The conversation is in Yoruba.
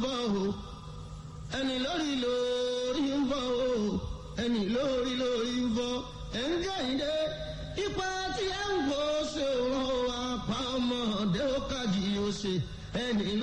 bọ̀ o ẹni lórí lórí ń bọ̀ o ẹni lórí lórí ń bọ̀ ẹ̀ńgẹ́ ìdè ipa tí ẹ̀ ń gbọ́ ṣe òun àpá ọmọdé ó kàjì ó ṣe ẹni